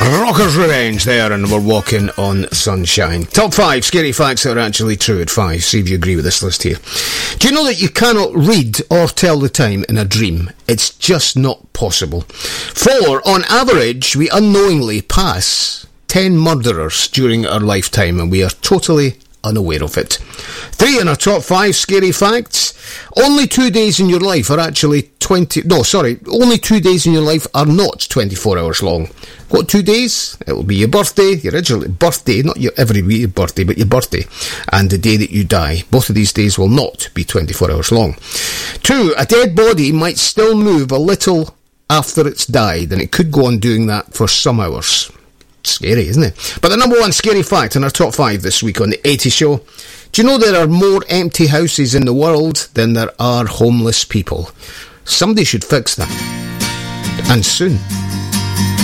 Rocker's Revenge there, and we're walking on sunshine. Top 5 scary facts that are actually true at 5. See if you agree with this list here. Do you know that you cannot read or tell the time in a dream? It's just not possible. 4, on average, we unknowingly pass 10 murderers during our lifetime, and we are totally unaware of it. 3 in our top 5 scary facts. Only 2 days in your life are actually only 2 days in your life are not 24 hours long. What 2 days? It will be your birthday, your original birthday, not your every week birthday, but your birthday, and the day that you die. Both of these days will not be 24 hours long. 2, a dead body might still move a little after it's died, and it could go on doing that for some hours. Scary, isn't it? But the number 1 scary fact in our top 5 this week on the 80 Show. Do you know there are more empty houses in the world than there are homeless people? Somebody should fix that. And soon.